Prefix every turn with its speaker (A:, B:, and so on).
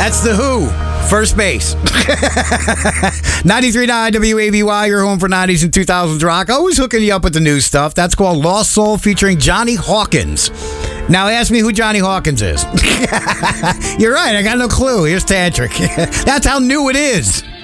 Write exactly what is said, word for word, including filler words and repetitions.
A: That's The Who. First base. ninety-three point nine W A B Y, your home for nineties and two thousands rock. Always hooking you up with the new stuff. That's called Lost Soul featuring Johnny Hawkins. Now ask me who Johnny Hawkins is. You're right, I got no clue. Here's Tantric. That's how new it is.